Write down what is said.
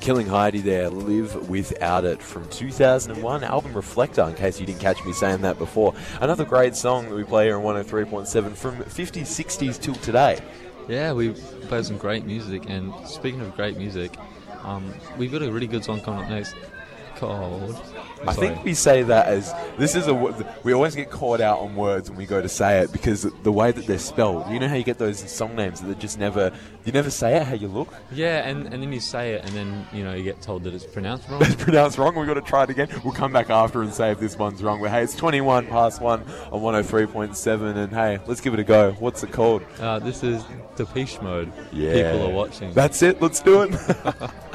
Killing Heidi there, Live Without It from 2001, album Reflector, in case you didn't catch me saying that before. Another great song that we play here on 103.7 from 50s, 60s till today. Yeah, we play some great music, and speaking of great music, we've got a really good song coming up next called... I think we say that as we always get caught out on words when we go to say it because the way that they're spelled. You know how you get those song names that just never say it how you look. Yeah, and then you say it, and then you get told that it's pronounced wrong. It's pronounced wrong. We've got to try it again. We'll come back after and say if this one's wrong. But hey, it's 21 past 1 on 103.7, and hey, let's give it a go. What's it called? This is Depeche Mode. Yeah, People are watching. That's it. Let's do it.